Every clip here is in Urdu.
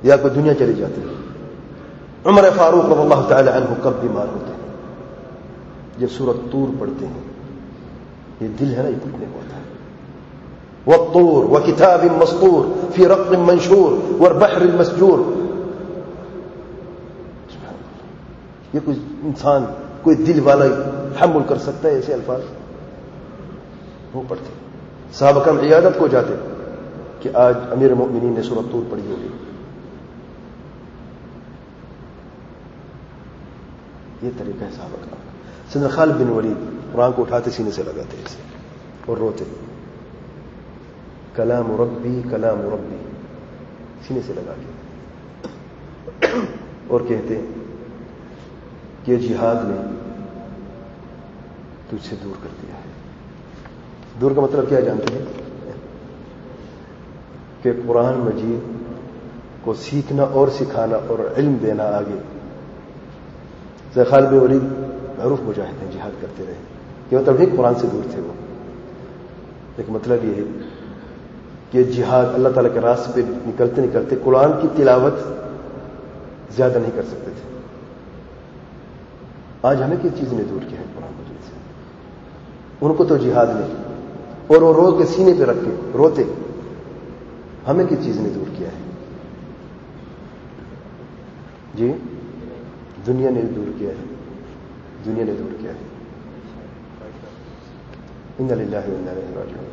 یا کوئی دنیا چلی جاتی ہے. عمر فاروق رضی اللہ تعالی عنہ کب بیمار ہوتے ہیں؟ یہ سورۃ طور پڑھتے ہیں. یہ دل ہے نا، یہ پھٹنے کو ہوتا ہے. والطور وکتاب مسطور فی رق منشور والبحر المسجور. یہ کوئی انسان، کوئی دل والا حمل کر سکتا ہے ایسے الفاظ؟ وہ پڑھتے. صحابہ کرام عیادت کو جاتے کہ آج امیر المؤمنین نے سورۃ طور پڑھی ہوگی. یہ طریقہ ہے صحابہ کرام. سیدنا خالد بن ولید قرآن کو اٹھاتے سینے سے لگاتے ایسے اور روتے. کلام ربی کلام ربی سینے سے لگا کے اور کہتے کہ جہاد نے تجھ سے دور کر دیا ہے. دور کا مطلب کیا جانتے ہیں؟ کہ قرآن مجید کو سیکھنا اور سکھانا اور علم دینا آگے. خالد بن ولید معروف مجاہد ہیں، جہاد کرتے رہے. یہ مطلب نہیں قرآن سے دور تھے وہ، لیکن مطلب یہ ہے کہ جہاد اللہ تعالیٰ کے راستے پہ نکلتے نکلتے قرآن کی تلاوت زیادہ نہیں کر سکتے تھے. آج ہمیں کس چیز نے دور کیا ہے قرآن مجید سے؟ ان کو تو جہاد نے، اور وہ رو کے سینے پہ رکھ کے روتے. ہمیں کس چیز نے دور کیا ہے؟ جی دنیا نے دور کیا ہے. دنیا نے دور کیا ہے. انا للہ و انا الیہ راجعون.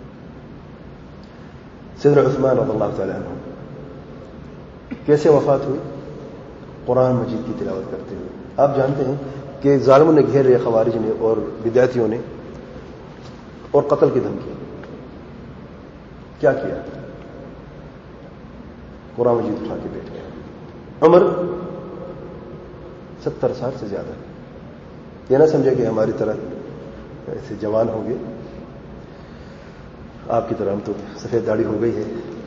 سیدنا عثمان رضی اللہ تعالی عنہ کیسے وفات ہوئی؟ قرآن مجید کی تلاوت کرتے ہوئے. آپ جانتے ہیں کہ ظالموں نے گھیر لیا، خوارج نے اور بدعتیوں نے، اور قتل کی دھمکی. کیا کیا؟ قرآن مجید اٹھا کے بیٹھ گیا. عمر 70 سال سے زیادہ. یہ نہ سمجھے کہ ہماری طرح ایسے جوان ہوں گے، آپ کی طرح ہم تو سفید داڑھی ہو گئی ہے.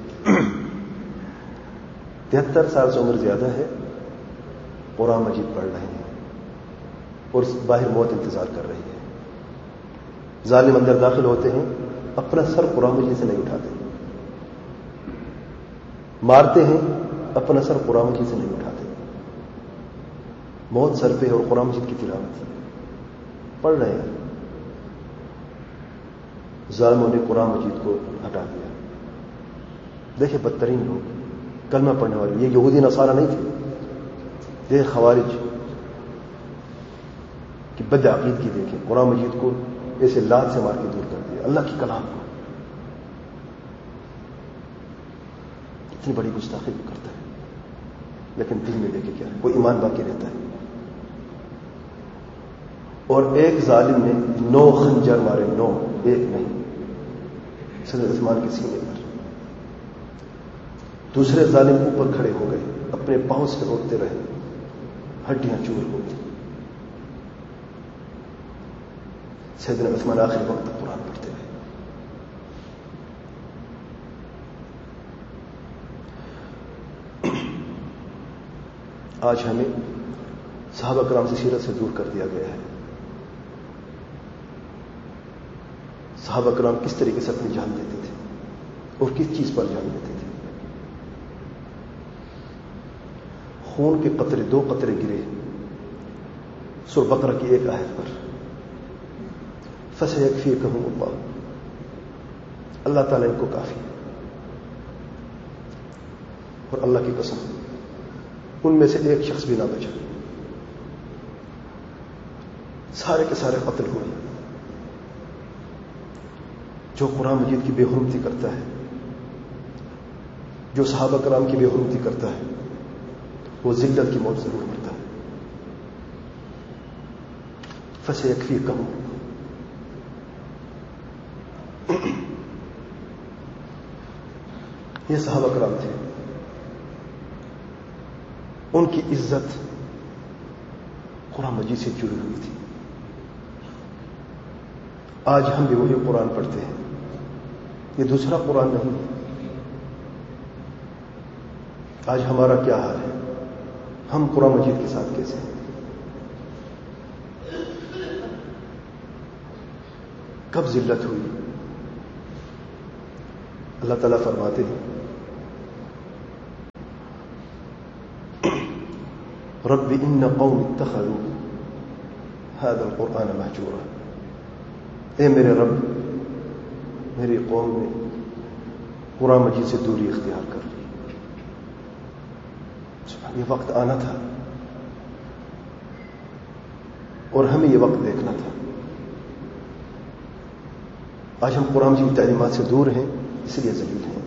73 سال سے عمر زیادہ ہے، قرآن مجید پڑھ رہے ہیں اور باہر موت انتظار کر رہی ہے. ظالم اندر داخل ہوتے ہیں، اپنا سر قرآن مجید سے نہیں اٹھاتے. مارتے ہیں، اپنا سر قرآن مجید سے نہیں اٹھاتے. موت سر پہ اور قرآن مجید کی تلاوت پڑھ رہے ہیں. ظالموں نے قرآن مجید کو ہٹا دیا. دیکھیں بدترین لوگ کلمہ پڑھنے والے، یہ یہودی نصارہ نہیں تھے. دیکھ خوارج کی بد عقیدگی دیکھیں. قرآن مجید کو ایسے لات سے مار کے دور کر دیا، اللہ کی کلام کو. اتنی بڑی گستاخی کو کرتا ہے، لیکن دل میں دیکھے کیا ہے؟ کوئی ایمان باقی رہتا ہے. اور ایک ظالم نے 9 خنجر مارے، 9، ایک نہیں، سیدنا عثمان کے سینے پر. دوسرے ظالم اوپر کھڑے ہو گئے، اپنے پاؤں سے روکتے رہے، ہڈیاں چور ہو گئی. سیدنا عثمان آخری وقت تک قرآن پڑھتے رہے. آج ہمیں صحابہ کرام سے سیرت سے دور کر دیا گیا ہے. صحابہ کرام کس طریقے سے اپنی جان دیتے تھے اور کس چیز پر جان دیتے تھے؟ خون کے قطرے، 2 قطرے گرے سورہ بقرہ کی ایک آیت پر. فَسَيَكْفِيكَهُمُ اللَّهُ، اللہ تعالیٰ ان کو کافی ہے. اور اللہ کی قسم ان میں سے ایک شخص بھی نہ بچا. سارے کے سارے قتل ہوئے. جو قرآن مجید کی بے حرمتی کرتا ہے، جو صحابہ کرام کی بے حرمتی کرتا ہے، وہ ذلت کی موت ضرور مرتا ہے. فَسَيَكْفِيكَهُمُ. یہ صحابہ کرام تھے، ان کی عزت قرآن مجید سے جڑی ہوئی تھی. آج ہم بھی وہی قرآن پڑھتے ہیں. یہ دوسرا قرآن نہیں ہے. آج ہمارا کیا حال ہے؟ ہم قرآن مجید کے ساتھ کیسے ہیں؟ کب ذلت ہوئی؟ اللہ تعالیٰ فرماتے ہیں رب ان قوم اتخذوا هذا القرآن مهجورا، اے میرے رب میری قوم نے قرآن مجید سے دوری اختیار کر لی. یہ وقت آنا تھا اور ہمیں یہ وقت دیکھنا تھا. آج ہم قرآن مجید کی تعلیمات سے دور ہیں، اس لیے ذلیل ہیں،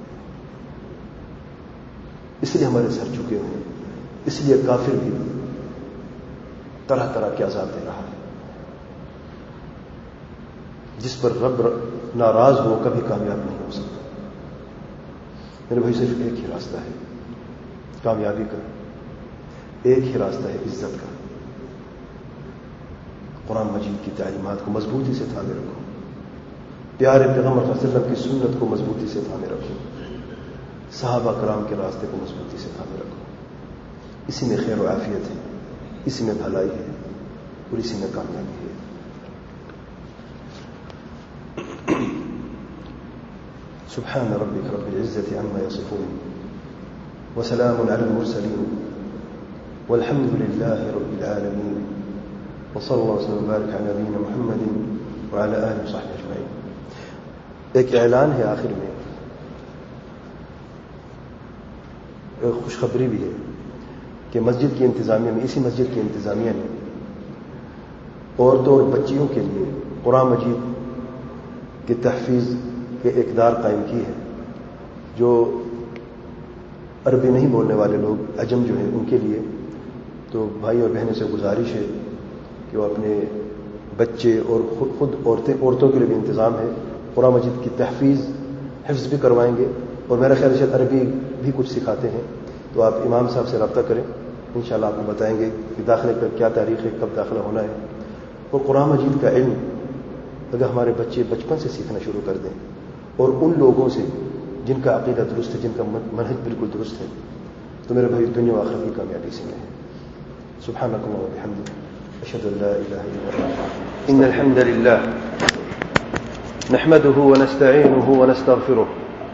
اس لیے ہمارے سر جھکے ہوئے ہیں، اس لیے کافر بھی طرح طرح کے عذاب دے رہا ہے. جس پر رب ناراض ہو کبھی کامیاب نہیں ہو سکتا. میرے بھائی صرف ایک ہی راستہ ہے کامیابی کا، ایک ہی راستہ ہے عزت کا. قرآن مجید کی تعلیمات کو مضبوطی سے تھامے رکھو، پیارے پیغمبر صلی اللہ علیہ وسلم کی سنت کو مضبوطی سے تھامے رکھو، صحابہ کرام کے راستے کو مضبوطی سے تھامے رکھو. اسی میں خیر و عافیت ہے، اسی میں بھلائی ہے اور اسی میں کامیابی ہے. سبحان ربك رب العزة عما يصفون وسلام على المرسلين والحمد لله رب العالمين وصلى الله وسلم وبارك على نبينا محمد وعلى آله وصحبه أجمعين. ایک اعلان ہے آخر میں، ایک خوشخبری بھی ہے کہ مسجد کی انتظامیہ میں، اسی مسجد کی انتظامیہ نے عورتوں اور بچیوں کے لیے قرآن مجید کی تحفیظ کے اقدار قائم کی ہے. جو عربی نہیں بولنے والے لوگ، عجم جو ہیں، ان کے لیے تو بھائی اور بہنوں سے گزارش ہے کہ وہ اپنے بچے اور خود عورتوں کے لیے بھی انتظام ہے. قرآن مجید کی تحفیظ حفظ بھی کروائیں گے اور میرا خیال ہے عربی بھی کچھ سکھاتے ہیں. تو آپ امام صاحب سے رابطہ کریں، انشاءاللہ آپ کو بتائیں گے کہ داخلے پر کیا تاریخ ہے، کب داخلہ ہونا ہے. اور قرآن مجید کا علم اگر ہمارے بچے بچپن سے سیکھنا شروع کر دیں اور ان لوگوں سے جن کا عقیدہ درست ہے، جن کا منہج بالکل درست ہے، تو میرے بھائی دنیا و آخرت کی کامیابی سے ہے. سبحانک اللہم وبحمدک اشہد ان لا الہ الا انت. ان الحمد للہ نحمده ونستعینه ونستغفره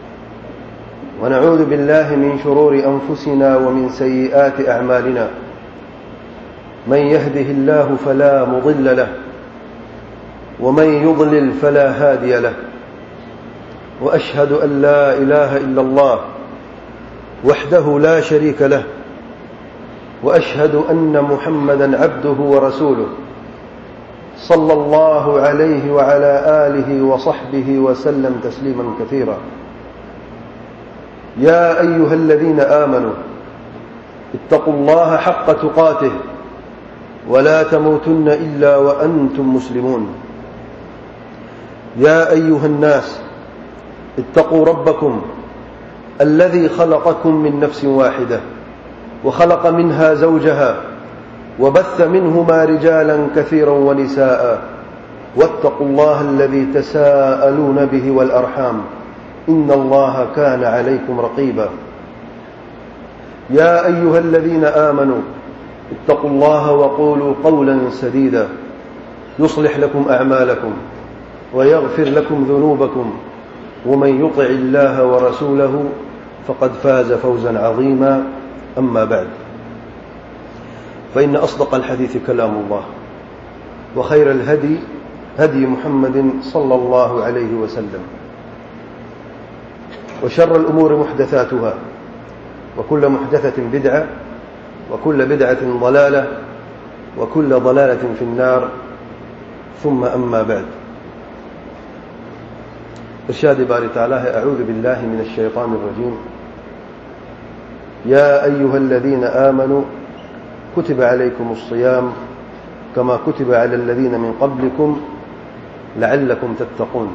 ونعوذ بالله من شرور انفسنا ومن سيئات اعمالنا. من يهده الله فلا مضل له ومن يضلل فلا هادي له. وأشهد أن لا إله إلا الله وحده لا شريك له وأشهد أن محمدا عبده ورسوله صلى الله عليه وعلى آله وصحبه وسلم تسليما كثيرا. يا أيها الذين آمنوا اتقوا الله حق تقاته ولا تموتن إلا وأنتم مسلمون. يا أيها الناس اتقوا ربكم الذي خلقكم من نفس واحدة وخلق منها زوجها وبث منهما رجالا كثيرا ونساء واتقوا الله الذي تساءلون به والأرحام إن الله كان عليكم رقيبا. يا أيها الذين آمنوا اتقوا الله وقولوا قولا سديدا يصلح لكم أعمالكم ويغفر لكم ذنوبكم ومن يطع الله ورسوله فقد فاز فوزا عظيما. أما بعد، فإن أصدق الحديث كلام الله وخير الهدي هدي محمد صلى الله عليه وسلم وشر الأمور محدثاتها وكل محدثة بدعة وكل بدعة ضلالة وكل ضلالة في النار. ثم أما بعد. ارشاد باری تعالی ہے اعوذ باللہ من الشیطان الرجیم. یا ایها الذین آمنوا کتب علیکم الصیام کما کتب علی الذین من قبلکم لعلکم تتقون.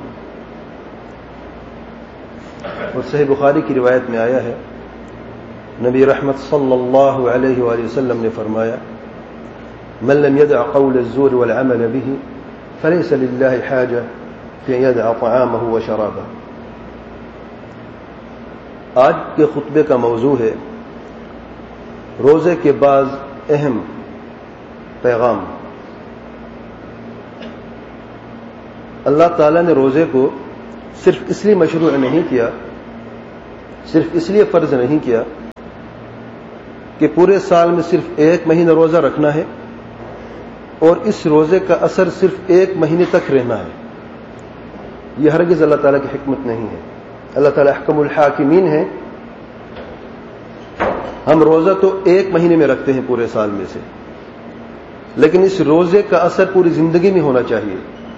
اور صحیح بخاری کی روایت میں آیا ہے، نبی رحمت صلی اللہ علیہ وآلہ وسلم نے فرمایا من لم يدع قول الزور والعمل به فليس لله حاجة کہ يدع طعامه وشرابه. آج کے خطبے کا موضوع ہے روزے کے بعض اہم پیغام. اللہ تعالیٰ نے روزے کو صرف اس لیے مشروع نہیں کیا، صرف اس لیے فرض نہیں کیا کہ پورے سال میں صرف 1 مہینہ روزہ رکھنا ہے اور اس روزے کا اثر صرف 1 مہینے تک رہنا ہے. یہ ہرگز اللہ تعالیٰ کی حکمت نہیں ہے. اللہ تعالیٰ احکم الحاکمین ہے. ہم روزہ تو 1 مہینے میں رکھتے ہیں پورے سال میں سے، لیکن اس روزے کا اثر پوری زندگی میں ہونا چاہیے.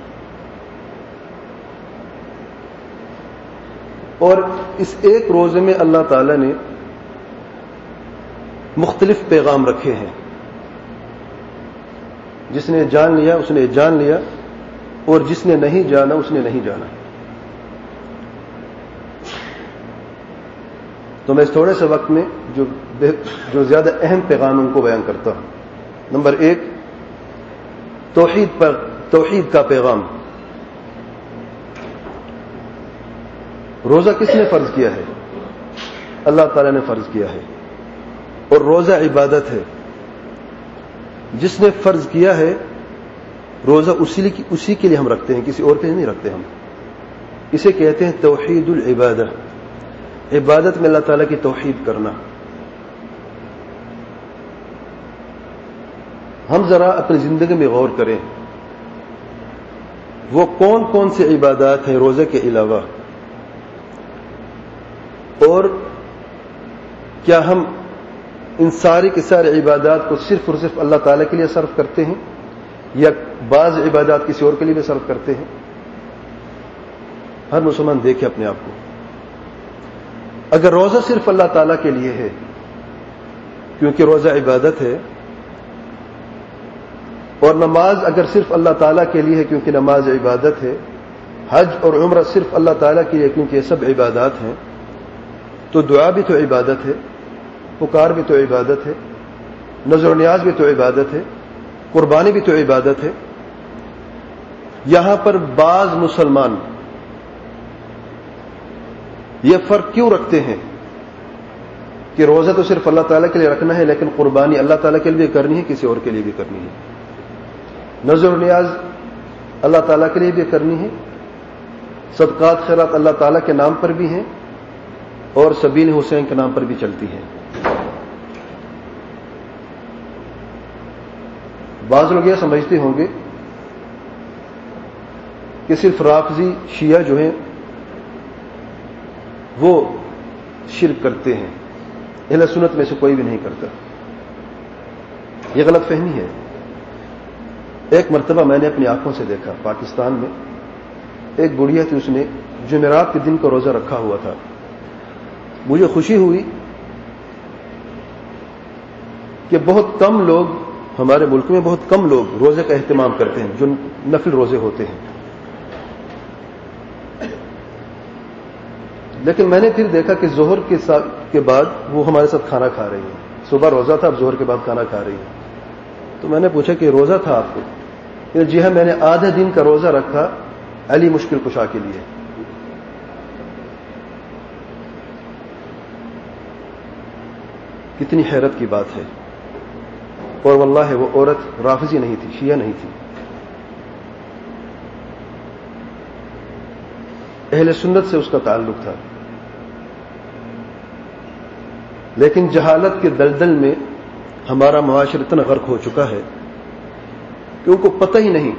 اور اس ایک روزے میں اللہ تعالیٰ نے مختلف پیغام رکھے ہیں. جس نے جان لیا اس نے جان لیا، اور جس نے نہیں جانا اس نے نہیں جانا. تو میں اس تھوڑے سے وقت میں جو زیادہ اہم پیغام ان کو بیان کرتا ہوں. نمبر 1، توحید کا پیغام. روزہ کس نے فرض کیا ہے؟ اللہ تعالیٰ نے فرض کیا ہے، اور روزہ عبادت ہے. جس نے فرض کیا ہے روزہ اسی کے لیے ہم رکھتے ہیں، کسی اور کے لیے نہیں رکھتے. ہم اسے کہتے ہیں توحید العبادہ. عبادت میں اللہ تعالیٰ کی توحید کرنا. ہم ذرا اپنی زندگی میں غور کریں، وہ کون کون سی عبادات ہیں روزے کے علاوہ، اور کیا ہم ان ساری کی ساری عبادات کو صرف اور صرف اللہ تعالیٰ کے لیے صرف کرتے ہیں، یا بعض عبادات کسی اور کے لیے بھی صرف کرتے ہیں؟ ہر مسلمان دیکھے اپنے آپ کو. اگر روزہ صرف اللہ تعالیٰ کے لیے ہے کیونکہ روزہ عبادت ہے، اور نماز اگر صرف اللہ تعالیٰ کے لیے ہے کیونکہ نماز عبادت ہے، حج اور عمرہ صرف اللہ تعالیٰ کے لیے کیونکہ یہ سب عبادات ہیں، تو دعا بھی تو عبادت ہے، پکار بھی تو عبادت ہے، نذر و نیاز بھی تو عبادت ہے، قربانی بھی تو عبادت ہے. یہاں پر بعض مسلمان یہ فرق کیوں رکھتے ہیں کہ روزہ تو صرف اللہ تعالیٰ کے لیے رکھنا ہے، لیکن قربانی اللہ تعالیٰ کے لیے بھی کرنی ہے، کسی اور کے لیے بھی کرنی ہے. نذر و نیاز اللہ تعالیٰ کے لیے بھی کرنی ہے، صدقات خیرات اللہ تعالیٰ کے نام پر بھی ہیں، اور سبیل حسین کے نام پر بھی چلتی ہیں. بعض لوگ یہ سمجھتے ہوں گے کہ صرف رافضی شیعہ جو ہیں وہ شرک کرتے ہیں، اہل سنت میں سے کوئی بھی نہیں کرتا. یہ غلط فہمی ہے. ایک مرتبہ میں نے اپنی آنکھوں سے دیکھا، پاکستان میں ایک بڑھیا تھی، اس نے جمعرات کے دن کا روزہ رکھا ہوا تھا. مجھے خوشی ہوئی کہ بہت کم لوگ ہمارے ملک میں، بہت کم لوگ روزے کا اہتمام کرتے ہیں جو نفل روزے ہوتے ہیں. لیکن میں نے پھر دیکھا کہ ظہر کے بعد وہ ہمارے ساتھ کھانا کھا رہی ہیں. صبح روزہ تھا، اب ظہر کے بعد کھانا کھا رہی ہیں. تو میں نے پوچھا کہ روزہ تھا آپ کو؟ جی ہاں، میں نے آدھا دن کا روزہ رکھا علی مشکل کشا کے لیے. کتنی حیرت کی بات ہے. اور واللہ وہ عورت رافضی نہیں تھی، شیعہ نہیں تھی، اہل سنت سے اس کا تعلق تھا. لیکن جہالت کے دلدل میں ہمارا معاشرہ اتنا غرق ہو چکا ہے کہ ان کو پتہ ہی نہیں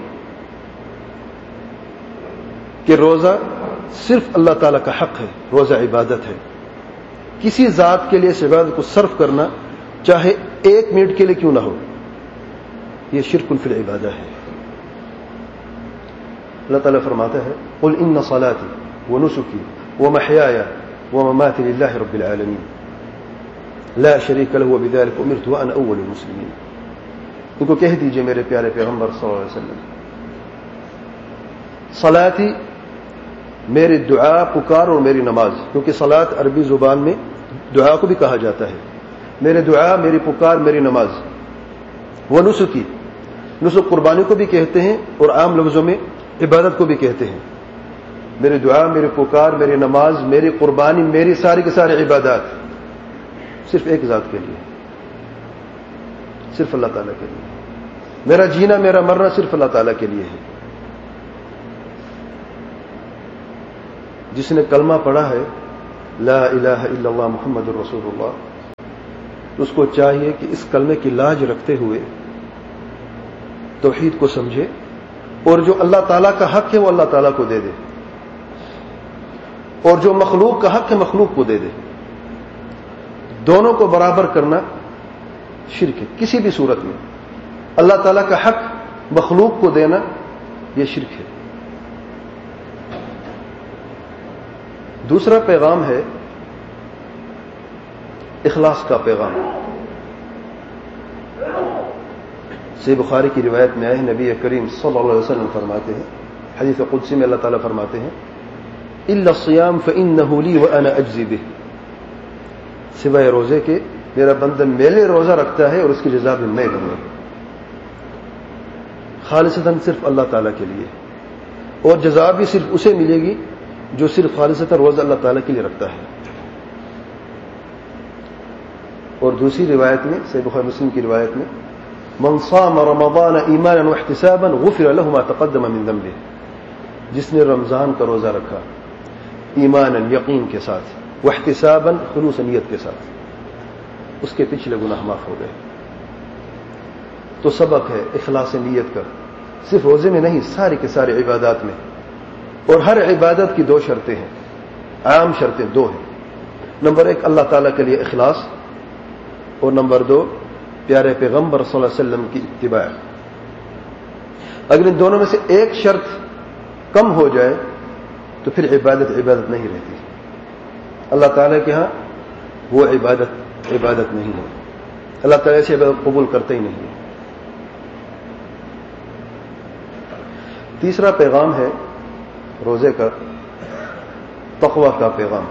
کہ روزہ صرف اللہ تعالیٰ کا حق ہے، روزہ عبادت ہے. کسی ذات کے لیے اس عبادت کو صرف کرنا چاہے 1 منٹ کے لیے کیوں نہ ہو، یہ شرک فی العبادہ ہے. اللہ تعالیٰ فرماتا ہے قل ان صلاتي ونسكي ومحياي ومماتي لله رب العالمين لا شريك له وبذلك امرت وانا اول المسلمين. ان کو کہہ دیجئے میرے پیارے پیغمبر صلی اللہ علیہ وسلم، صلاتی میری دعا، پکار اور میری نماز، کیونکہ صلات عربی زبان میں دعا کو بھی کہا جاتا ہے. میرے دعا، میری پکار، میری نماز. وہ نسکی، نسک قربانی کو بھی کہتے ہیں اور عام لفظوں میں عبادت کو بھی کہتے ہیں. میری دعا، میری پکار، میری نماز، میری قربانی، میری ساری کی ساری عبادات صرف ایک ذات کے لیے، صرف اللہ تعالیٰ کے لیے. میرا جینا، میرا مرنا صرف اللہ تعالیٰ کے لیے ہے. جس نے کلمہ پڑھا ہے لا الہ الا اللہ محمد الرسول اللہ، تو اس کو چاہیے کہ اس کلمے کی لاج رکھتے ہوئے توحید کو سمجھے اور جو اللہ تعالیٰ کا حق ہے وہ اللہ تعالیٰ کو دے دے، اور جو مخلوق کا حق ہے مخلوق کو دے دے۔ دونوں کو برابر کرنا شرک ہے کسی بھی صورت میں۔ اللہ تعالیٰ کا حق مخلوق کو دینا یہ شرک ہے۔ دوسرا پیغام ہے اخلاص کا پیغام۔ صحیح بخاری کی روایت میں آئے نبی کریم صلی اللہ علیہ وسلم فرماتے ہیں، حدیث قدسی میں اللہ تعالیٰ فرماتے ہیں الا الصيام فانه لي وانا اجزي به، سوائے روزے کے میرا بندہ میرے روزہ رکھتا ہے اور اس کی جزا بھی میں دوں گا، خالصتاً صرف اللہ تعالیٰ کے لیے، اور جزا بھی صرف اسے ملے گی جو صرف خالصتاً روزہ اللہ تعالیٰ کے لیے رکھتا ہے۔ اور دوسری روایت میں صحیح بخاری مسلم کی روایت میں من صام رمضان ایمانا واحتسابا غفر له ما تقدم من ذنبه، جس نے رمضان کا روزہ رکھا ایمانا یقین کے ساتھ، واحتسابا خلوص نیت کے ساتھ، اس کے پچھلے گناہ معاف ہو گئے۔ تو سبق ہے اخلاص نیت کا، صرف روزے میں نہیں، ساری کے سارے عبادات میں۔ اور ہر عبادت کی دو شرطیں ہیں، عام شرطیں دو ہیں۔ نمبر ایک اللہ تعالیٰ کے لیے اخلاص، اور نمبر دو پیارے پیغمبر صلی اللہ علیہ وسلم کی اتباع۔ اگر ان دونوں میں سے ایک شرط کم ہو جائے تو پھر عبادت نہیں رہتی۔ اللہ تعالیٰ کے ہاں وہ عبادت نہیں ہے، اللہ تعالیٰ سے عبادت قبول کرتے ہی نہیں۔ تیسرا پیغام ہے روزے کا تقوی کا پیغام۔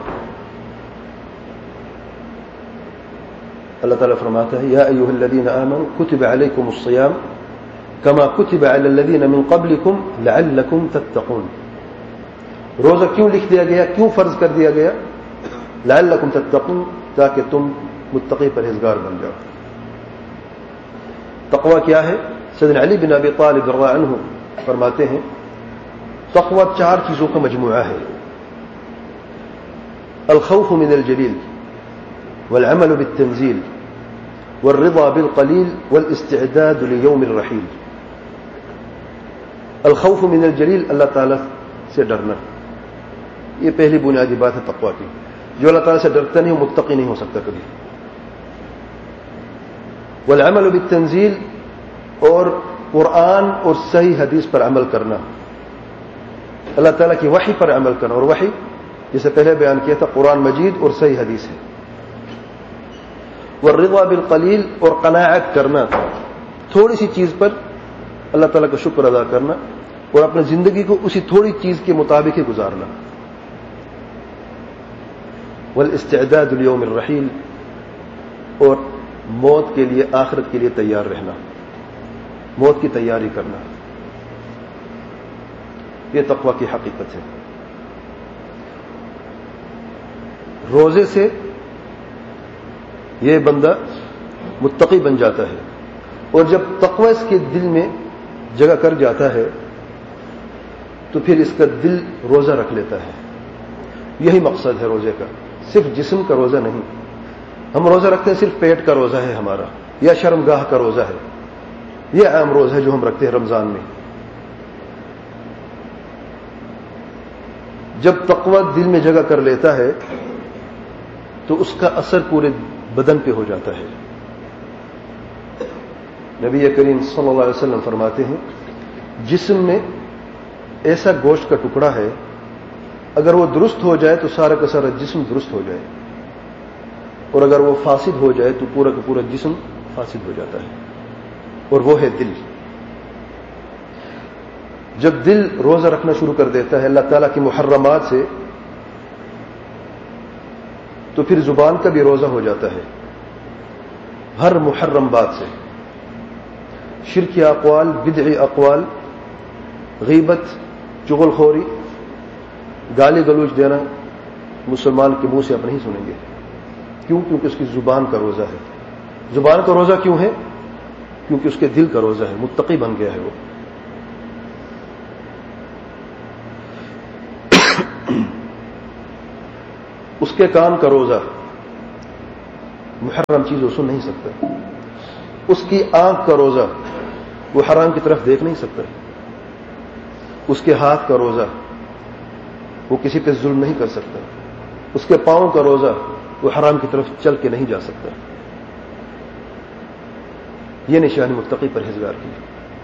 اللہ تعالیٰ فرماتا ہے یا ایھا الذین آمنوا کتب علیکم الصیام کما کتب علی الذین من قبلکم لعلکم تتقون۔ روزہ کیوں لکھ دیا گیا، کیوں فرض کر دیا گیا؟ لعلکم تتقون، تاکہ تم متقی پرہیزگار بن جاؤ۔ تقوی کیا ہے؟ سیدنا علی بن ابی طالب رضی اللہ عنہ فرماتے ہیں تقوی 4 چیزوں کا مجموعہ ہے، الخوف من الجلیل والعمل بالتنزیل والرضا بالقلیل والاستعداد لیوم الرحیل۔ الخوف من الجلیل، اللہ تعالیٰ سے ڈرنا، یہ پہلی بنیادی بات ہے تقوی کی۔ جو اللہ تعالیٰ سے ڈرتا نہیں وہ متقی نہیں ہو سکتا کبھی۔ والعمل بالتنزیل، اور قرآن اور صحیح حدیث پر عمل کرنا، اللہ تعالیٰ کی وحی پر عمل کرنا، اور وحی جسے پہلے بیان کیا تھا قرآن مجید اور صحیح حدیث ہے۔ والرضا بالقلیل، اور قناعت کرنا، تھوڑی سی چیز پر اللہ تعالیٰ کا شکر ادا کرنا اور اپنی زندگی کو اسی تھوڑی چیز کے مطابق ہی گزارنا۔ والاستعداد لیوم الرحیل، اور موت کے لیے، آخرت کے لیے تیار رہنا، موت کی تیاری کرنا، یہ تقوی کی حقیقت ہے۔ روزے سے یہ بندہ متقی بن جاتا ہے، اور جب تقوی اس کے دل میں جگہ کر جاتا ہے تو پھر اس کا دل روزہ رکھ لیتا ہے۔ یہی مقصد ہے روزے کا، صرف جسم کا روزہ نہیں۔ ہم روزہ رکھتے ہیں صرف پیٹ کا روزہ ہے ہمارا، یا شرمگاہ کا روزہ ہے، یہ عام روزہ ہے جو ہم رکھتے ہیں رمضان میں۔ جب تقوی دل میں جگہ کر لیتا ہے تو اس کا اثر پورے بدن پہ ہو جاتا ہے۔ نبی کریم صلی اللہ علیہ وسلم فرماتے ہیں جسم میں ایسا گوشت کا ٹکڑا ہے، اگر وہ درست ہو جائے تو سارا کا سارا جسم درست ہو جائے، اور اگر وہ فاسد ہو جائے تو پورا کا پورا جسم فاسد ہو جاتا ہے، اور وہ ہے دل۔ جب دل روزہ رکھنا شروع کر دیتا ہے اللہ تعالیٰ کی محرمات سے، تو پھر زبان کا بھی روزہ ہو جاتا ہے ہر محرم بات سے، شرکی اقوال، بدعی اقوال، غیبت، چغل خوری، گالی گلوچ دینا مسلمان کے منہ سے آپ نہیں سنیں گے۔ کیوں؟ کیونکہ اس کی زبان کا روزہ ہے۔ زبان کا روزہ کیوں ہے؟ کیونکہ اس کے دل کا روزہ ہے، متقی بن گیا ہے وہ۔ اس کے کان کا روزہ، محرم چیز وہ سن نہیں سکتا، اس کی آنکھ کا روزہ وہ حرام کی طرف دیکھ نہیں سکتا، اس کے ہاتھ کا روزہ وہ کسی پہ ظلم نہیں کر سکتا، اس کے پاؤں کا روزہ وہ حرام کی طرف چل کے نہیں جا سکتا. یہ نشانی متقی پرہیزگار کی.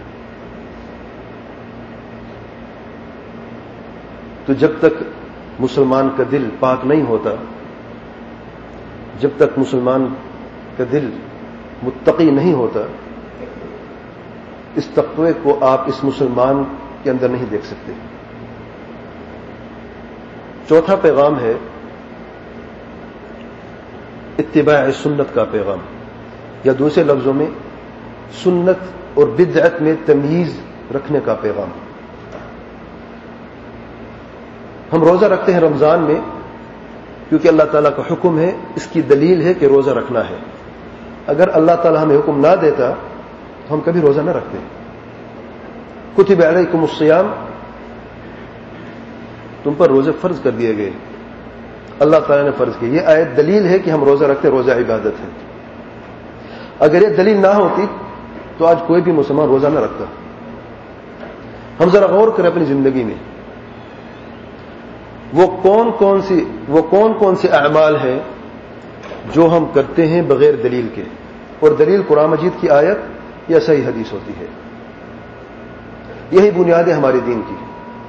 تو جب تک مسلمان کا دل پاک نہیں ہوتا، جب تک مسلمان کا دل متقی نہیں ہوتا، اس تقوی کو آپ اس مسلمان کے اندر نہیں دیکھ سکتے. چوتھا پیغام ہے اتباع سنت کا پیغام، یا دوسرے لفظوں میں سنت اور بدعت میں تمیز رکھنے کا پیغام. ہم روزہ رکھتے ہیں رمضان میں کیونکہ اللہ تعالیٰ کا حکم ہے، اس کی دلیل ہے کہ روزہ رکھنا ہے. اگر اللہ تعالیٰ ہمیں حکم نہ دیتا تو ہم کبھی روزہ نہ رکھتے. کتب علیکم الصیام، تم پر روزے فرض کر دیے گئے، اللہ تعالیٰ نے فرض کیا. یہ آیت دلیل ہے کہ ہم روزہ رکھتے، روزہ عبادت ہے. اگر یہ دلیل نہ ہوتی تو آج کوئی بھی مسلمان روزہ نہ رکھتا. ہم ذرا غور کریں اپنی زندگی میں وہ کون کون سے اعمال ہیں جو ہم کرتے ہیں بغیر دلیل کے، اور دلیل قرآن مجید کی آیت یا صحیح حدیث ہوتی ہے. یہی بنیاد ہے ہمارے دین کی.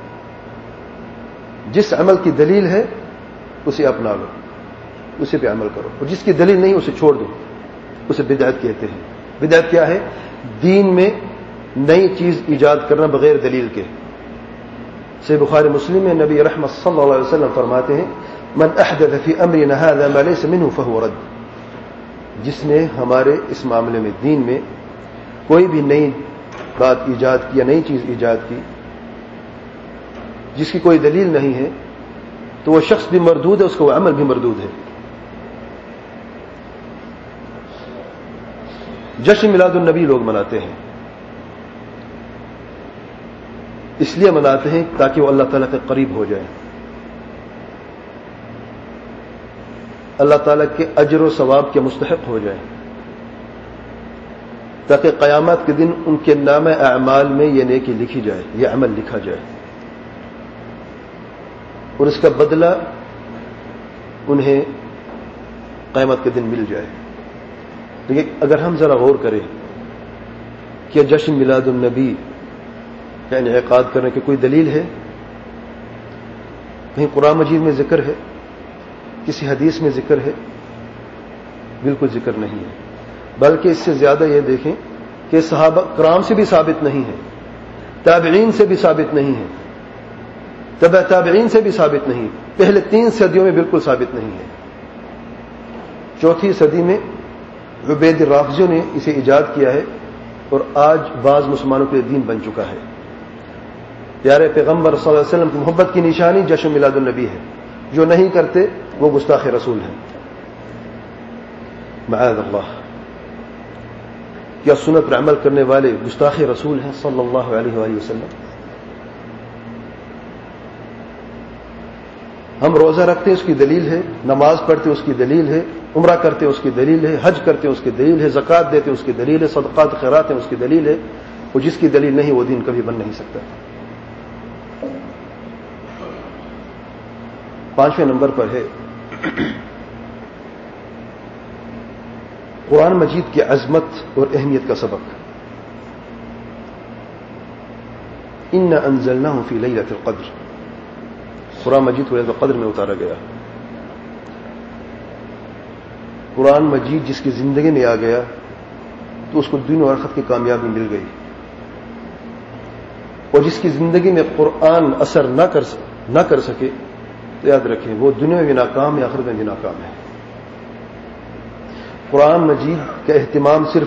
جس عمل کی دلیل ہے اسے اپنا لو، اسے پہ عمل کرو، اور جس کی دلیل نہیں اسے چھوڑ دو. اسے بدعت کہتے ہیں. بدعت کیا ہے؟ دین میں نئی چیز ایجاد کرنا بغیر دلیل کے. صحیح بخاری مسلم میں نبی رحمت صلی اللہ علیہ وسلم فرماتے ہیں من احدث فی امرنا هذا ما ليس منه فهو رد. جس نے ہمارے اس معاملے میں دین میں کوئی بھی نئی بات ایجاد کی یا نئی چیز ایجاد کی جس کی کوئی دلیل نہیں ہے تو وہ شخص بھی مردود ہے، اس کا وہ عمل بھی مردود ہے. جشن میلاد النبی لوگ مناتے ہیں، اس لیے مناتے ہیں تاکہ وہ اللہ تعالیٰ کے قریب ہو جائیں، اللہ تعالیٰ کے اجر و ثواب کے مستحق ہو جائیں، تاکہ قیامت کے دن ان کے نام اعمال میں یہ نیکی لکھی جائے، یہ عمل لکھا جائے، اور اس کا بدلہ انہیں قیامت کے دن مل جائے. لیکن اگر ہم ذرا غور کریں کہ جشن میلاد النبی کا انعقاد کرنے کی کوئی دلیل ہے؟ کہیں قرآن مجید میں ذکر ہے؟ کسی حدیث میں ذکر ہے؟ بالکل ذکر نہیں ہے. بلکہ اس سے زیادہ یہ دیکھیں کہ صحابہ کرام سے بھی ثابت نہیں ہے، تابعین سے بھی ثابت نہیں ہے، تبع تابعین سے بھی ثابت نہیں، پہلے 3 صدیوں میں بالکل ثابت نہیں ہے. 4تھی صدی میں عبید الرافضیوں نے اسے ایجاد کیا ہے، اور آج بعض مسلمانوں کے دین بن چکا ہے. پیارے پیغمبر صلی اللہ علیہ وسلم کی محبت کی نشانی جشن میلاد النبی ہے. جو نہیں کرتے وہ گستاخ رسول ہیں. معاذ اللہ، کیا سنت پر عمل کرنے والے گستاخ رسول ہیں صلی اللہ علیہ وآلہ وسلم؟ ہم روزہ رکھتے ہیں، اس کی دلیل ہے. نماز پڑھتے ہیں، اس کی دلیل ہے. عمرہ کرتے ہیں، اس کی دلیل ہے. حج کرتے ہیں، اس کی دلیل ہے. زکوٰۃ دیتے ہیں، اس کی دلیل ہے. صدقات خیرات ہیں، اس کی دلیل ہے. اور جس کی دلیل نہیں وہ دین کبھی بن نہیں سکتا. 5ویں نمبر پر ہے قرآن مجید کی عظمت اور اہمیت کا سبق. انا انزلناہ فی لیلۃ القدر، قرآن مجید کو لیلۃ القدر میں اتارا گیا. قرآن مجید جس کی زندگی میں آ گیا تو اس کو دین و آخرت کی کامیابی مل گئی، اور جس کی زندگی میں قرآن اثر نہ کر سکے تو یاد رکھیں وہ دنیا میں بھی ناکام ہے، آخرت میں بھی ناکام ہے. قرآن مجید کا اہتمام صرف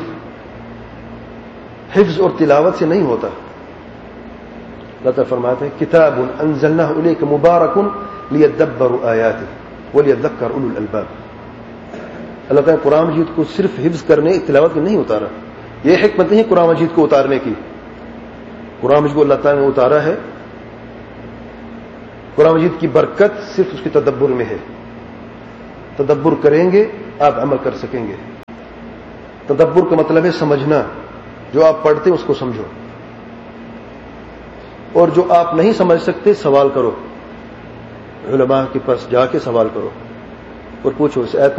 حفظ اور تلاوت سے نہیں ہوتا. اللہ تعالیٰ فرماتے ہیں کتاب انزلناہ الیک مبارک لیدبروا آیاتہ ولیذکر اولو الالباب. اللہ تعالیٰ نے قرآن مجید کو صرف حفظ کرنے تلاوت کے نہیں اتارا. یہ حکمت نہیں ہے قرآن مجید کو اتارنے کی. قرآن مجید کو اللہ تعالیٰ نے اتارا ہے، قرآن مجید کی برکت صرف اس کے تدبر میں ہے. تدبر کریں گے آپ عمل کر سکیں گے. تدبر کا مطلب ہے سمجھنا. جو آپ پڑھتے ہیں اس کو سمجھو, اور جو آپ نہیں سمجھ سکتے سوال کرو, علماء کے پاس جا کے سوال کرو اور پوچھو اس آیت